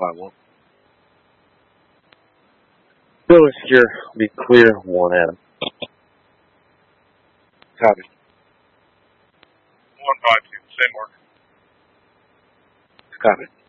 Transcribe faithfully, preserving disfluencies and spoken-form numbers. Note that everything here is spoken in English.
five one. Still insecure. Be clear. One Adam. Copy. One five two. Same mark. Copy.